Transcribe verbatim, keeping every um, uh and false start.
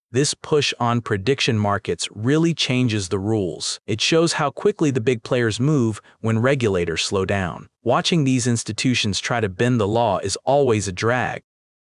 This push on prediction markets really changes the rules. It shows how quickly the big players move when regulators slow down. Watching these institutions try to bend the law is always a drag.